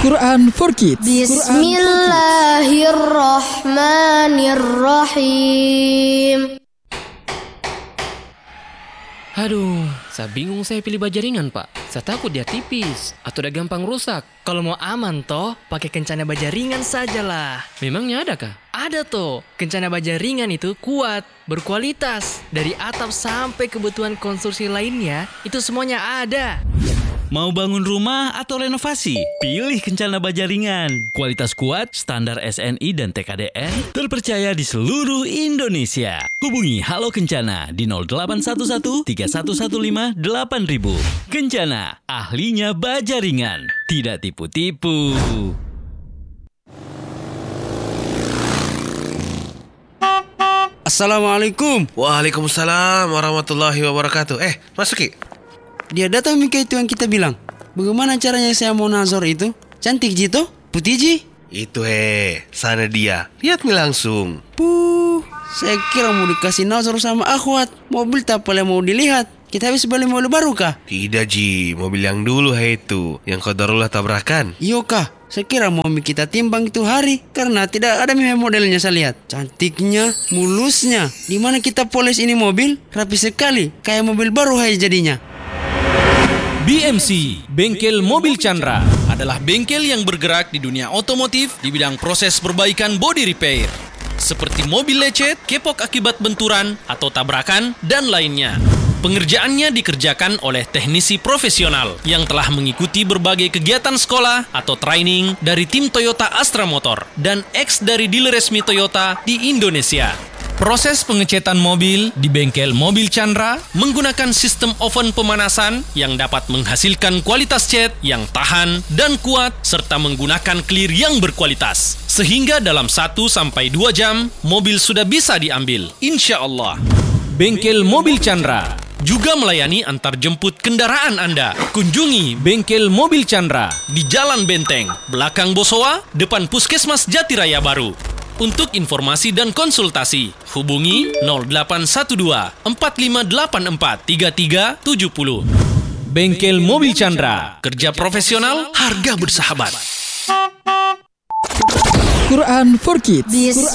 Quran for Kids. Bismillahirrahmanirrahim. Aduh, saya bingung saya pilih baja ringan, Pak. Saya takut dia tipis atau dia gampang rusak. Kalau mau aman toh, pakai kencana baja ringan sajalah. Memangnya ada kah? Ada toh, kencana baja ringan itu kuat, berkualitas. Dari atap sampai kebutuhan konstruksi lainnya, itu semuanya ada. Mau bangun rumah atau renovasi? Pilih Kencana Baja Ringan. Kualitas kuat, standar SNI dan TKDN, terpercaya di seluruh Indonesia. Hubungi Halo Kencana di 0811 3115 8000. Kencana, ahlinya baja ringan. Tidak tipu-tipu. Assalamualaikum. Waalaikumsalam warahmatullahi wabarakatuh. Masuki. Dia datang Mika itu yang kita bilang. Bagaimana caranya saya mau nazar itu? Cantik Jito? Putih Ji? Itu sana dia. Lihat nih langsung. Saya kira mau dikasih nazar sama akhwat. Mobil tak boleh mau dilihat. Kita habis beli mobil baru kah? Tidak Ji, mobil yang dulu itu. Yang qadarullah tabrakan. Iyo kah? Saya kira mau kita timbang itu hari. Karena tidak ada modelnya saya lihat. Cantiknya, mulusnya. Dimana kita poles ini mobil? Rapi sekali. Kayak mobil baru jadinya. BMC, Bengkel Mobil Chandra, adalah bengkel yang bergerak di dunia otomotif di bidang proses perbaikan body repair. Seperti mobil lecet, kepok akibat benturan atau tabrakan, dan lainnya. Pengerjaannya dikerjakan oleh teknisi profesional yang telah mengikuti berbagai kegiatan sekolah atau training dari tim Toyota Astra Motor dan ex dari dealer resmi Toyota di Indonesia. Proses pengecetan mobil di bengkel Mobil Chandra menggunakan sistem oven pemanasan yang dapat menghasilkan kualitas cat yang tahan dan kuat serta menggunakan clear yang berkualitas. Sehingga dalam 1-2 jam, mobil sudah bisa diambil, insya Allah. Bengkel Mobil Chandra juga melayani antar jemput kendaraan Anda. Kunjungi Bengkel Mobil Chandra di Jalan Benteng, belakang Bosowa, depan Puskesmas Jatiraya Baru. Untuk informasi dan konsultasi, hubungi 0812 4584 3370. Bengkel Mobil Chandra, kerja profesional, harga bersahabat. Quran for Kids.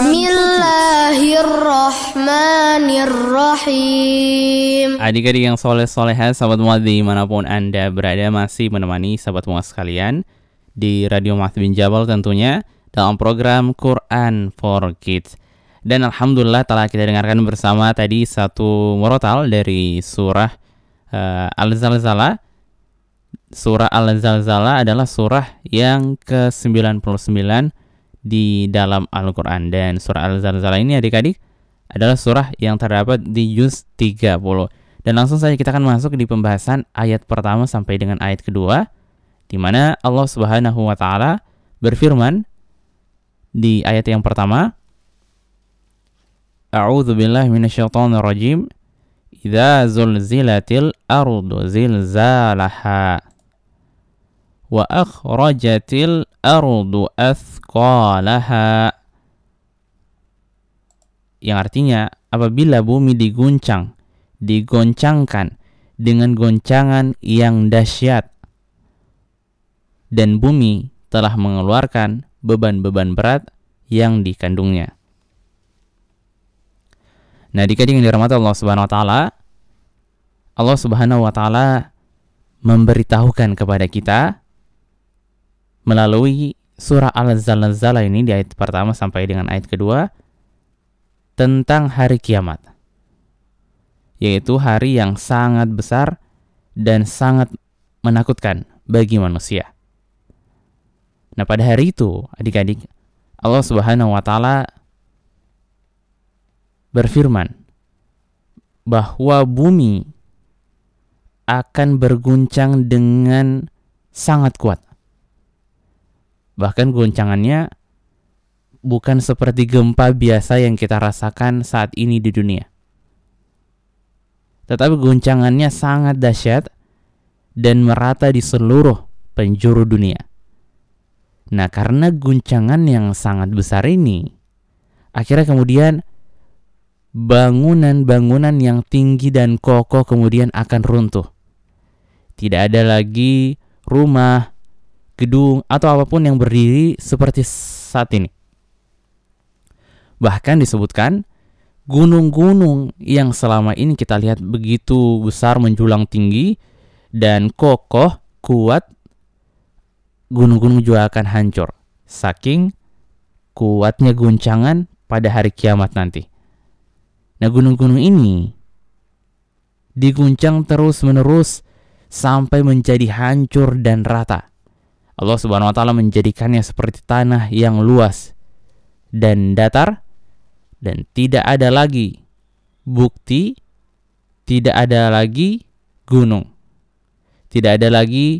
Bismillahirrahmanirrahim. Adik-adik yang soleh-soleha, sahabat muat dimanapun Anda berada, masih menemani sahabat muat sekalian di Radio Mu'adz bin Jabal tentunya, dalam program Quran for Kids. Dan Alhamdulillah telah kita dengarkan bersama tadi satu murotal dari surah Al-Zalzalah. Surah Al-Zalzalah adalah surah yang ke-99 di dalam Al-Quran. Dan surah Al-Zalzalah ini adik-adik adalah surah yang terdapat di juz 30. Dan langsung saja kita akan masuk di pembahasan ayat pertama sampai dengan ayat kedua, di mana Allah Subhanahu wa Ta'ala berfirman di ayat yang pertama, A'udzu billahi minasyaitonir rajim. Idza zulzilatil ardu zilzalaha wa akhrajatil ardu athqalaha. Yang artinya, apabila bumi digoncangkan dengan goncangan yang dahsyat dan bumi telah mengeluarkan beban-beban berat yang dikandungnya. Nah, adik-adik yang dirahmati Allah Subhanahu wa Ta'ala, Allah Subhanahu wa Ta'ala memberitahukan kepada kita melalui surah Al-Zalzalah ini di ayat pertama sampai dengan ayat kedua tentang hari kiamat, yaitu hari yang sangat besar dan sangat menakutkan bagi manusia. Nah, pada hari itu, adik-adik, Allah Subhanahu wa Ta'ala berfirman bahwa bumi akan berguncang dengan sangat kuat. Bahkan goncangannya bukan seperti gempa biasa yang kita rasakan saat ini di dunia. Tetapi goncangannya sangat dahsyat dan merata di seluruh penjuru dunia. Nah, karena guncangan yang sangat besar ini, akhirnya kemudian bangunan-bangunan yang tinggi dan kokoh kemudian akan runtuh. Tidak ada lagi rumah, gedung, atau apapun yang berdiri seperti saat ini. Bahkan disebutkan gunung-gunung yang selama ini kita lihat begitu besar, menjulang tinggi dan kokoh, kuat, gunung-gunung juga akan hancur saking kuatnya guncangan pada hari kiamat nanti. Nah, gunung-gunung ini diguncang terus-menerus sampai menjadi hancur dan rata. Allah Subhanahu wa taala menjadikannya seperti tanah yang luas dan datar, dan tidak ada lagi bukti, tidak ada lagi gunung, tidak ada lagi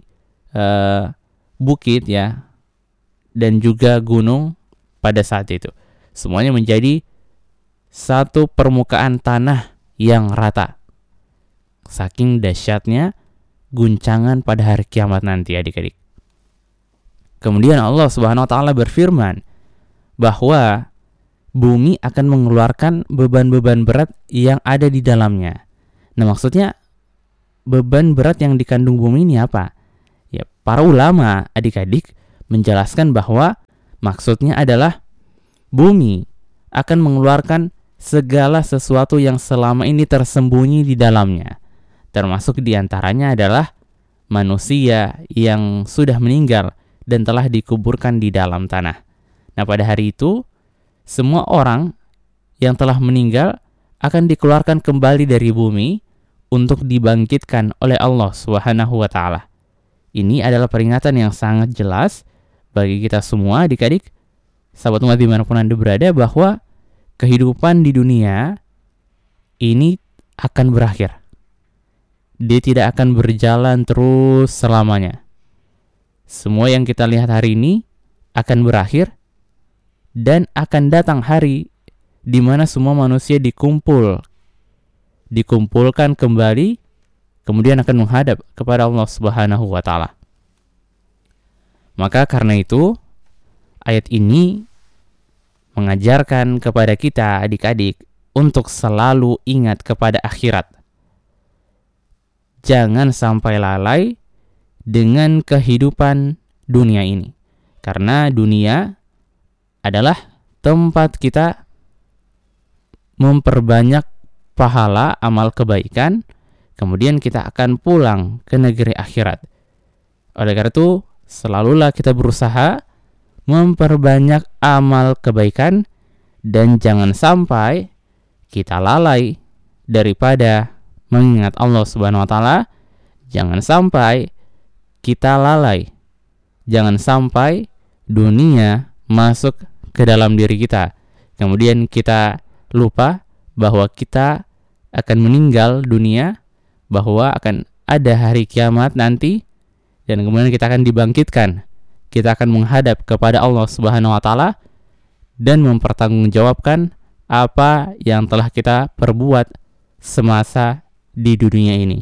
bukit ya, dan juga gunung pada saat itu. Semuanya menjadi satu permukaan tanah yang rata. Saking dahsyatnya guncangan pada hari kiamat nanti, adik-adik. Kemudian Allah Subhanahu wa taala berfirman bahwa bumi akan mengeluarkan beban-beban berat yang ada di dalamnya. Nah, maksudnya beban berat yang dikandung bumi ini apa? Ya, para ulama, adik-adik, menjelaskan bahwa maksudnya adalah bumi akan mengeluarkan segala sesuatu yang selama ini tersembunyi di dalamnya. Termasuk diantaranya adalah manusia yang sudah meninggal dan telah dikuburkan di dalam tanah. Nah, pada hari itu, semua orang yang telah meninggal akan dikeluarkan kembali dari bumi untuk dibangkitkan oleh Allah Subhanahu wa taala. Ini adalah peringatan yang sangat jelas bagi kita semua, adik-adik, sahabat umat dimanapun Anda berada, bahwa kehidupan di dunia ini akan berakhir. Dia tidak akan berjalan terus selamanya. Semua yang kita lihat hari ini akan berakhir, dan akan datang hari di mana semua manusia dikumpulkan kembali, kemudian akan menghadap kepada Allah Subhanahu wa taala. Maka karena itu, ayat ini mengajarkan kepada kita, adik-adik, untuk selalu ingat kepada akhirat. Jangan sampai lalai dengan kehidupan dunia ini. Karena dunia adalah tempat kita memperbanyak pahala amal kebaikan, kemudian kita akan pulang ke negeri akhirat. Oleh karena itu, selalulah kita berusaha memperbanyak amal kebaikan, dan jangan sampai kita lalai daripada mengingat Allah Subhanahu wa taala. Jangan sampai kita lalai, jangan sampai dunia masuk ke dalam diri kita, kemudian kita lupa bahwa kita akan meninggal dunia, bahwa akan ada hari kiamat nanti, dan kemudian kita akan dibangkitkan. Kita akan menghadap kepada Allah Subhanahu wa taala dan mempertanggungjawabkan apa yang telah kita perbuat semasa di dunia ini.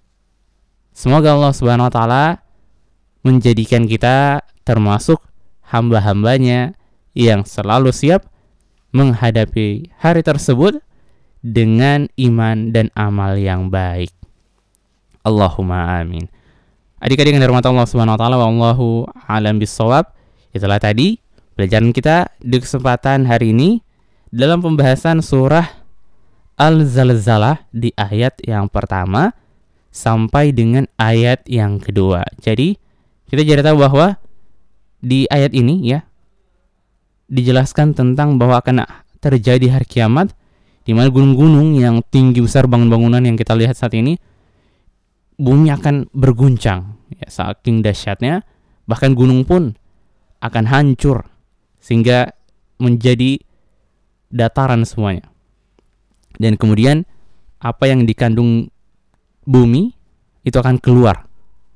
Semoga Allah Subhanahu wa taala menjadikan kita termasuk hamba-hambanya yang selalu siap menghadapi hari tersebut dengan iman dan amal yang baik. Allahumma amin. Adik-adik yang dirahmati Allah Subhanahu wa taala, wallahu a'lam bissawab. Itulah tadi pelajaran kita di kesempatan hari ini dalam pembahasan surah Al-Zalzalah di ayat yang pertama sampai dengan ayat yang kedua. Jadi kita jadi tahu bahwa di ayat ini ya dijelaskan tentang bahwa akan terjadi hari kiamat, di mana gunung-gunung yang tinggi besar, bangunan-bangunan yang kita lihat saat ini, bumi akan berguncang ya, saking dahsyatnya. Bahkan gunung pun akan hancur sehingga menjadi dataran semuanya. Dan kemudian apa yang dikandung bumi itu akan keluar,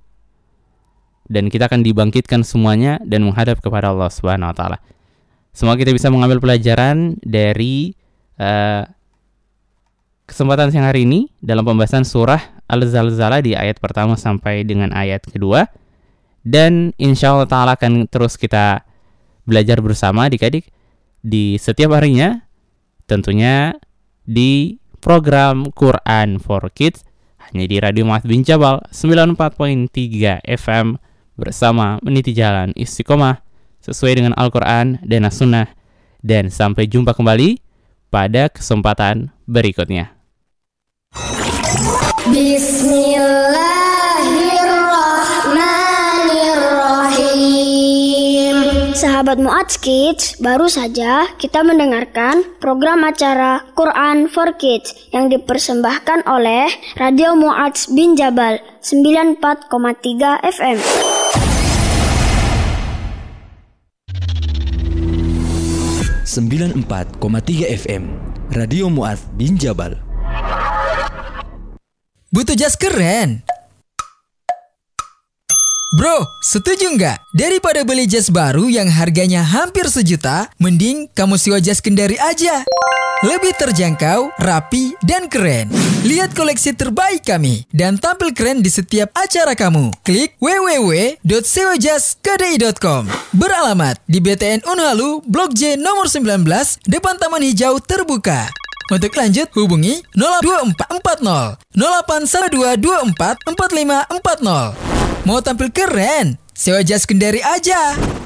dan kita akan dibangkitkan semuanya dan menghadap kepada Allah Subhanahu wa taala. Semoga kita bisa mengambil pelajaran dari kesempatan siang hari ini dalam pembahasan surah Al-Zalzalah di ayat pertama sampai dengan ayat kedua. Dan insya Allah ta'ala akan terus kita belajar bersama adik-adik di setiap harinya, tentunya di program Quran for Kids hanya di Radio Mas bin Jabal 94.3 FM bersama meniti jalan istiqomah sesuai dengan Al-Quran dan As-Sunnah. Dan sampai jumpa kembali pada kesempatan berikutnya. Bismillahirrahmanirrahim. Sahabat Mu'adz Kids, baru saja kita mendengarkan program acara Quran for Kids yang dipersembahkan oleh Radio Mu'adz bin Jabal 94,3 FM. FM Radio Mu'adz bin Jabal. Butuh jas keren? Bro, setuju nggak? Daripada beli jas baru yang harganya hampir 1 juta, mending kamu sewa jas Kendari aja. Lebih terjangkau, rapi, dan keren. Lihat koleksi terbaik kami dan tampil keren di setiap acara kamu. Klik www.sewajaskedai.com. Beralamat di BTN Unhalu, Blok J nomor 19, depan Taman Hijau Terbuka. Untuk lanjut, hubungi 02440 081224 4540. Mau tampil keren? Sewa jas Kendari aja.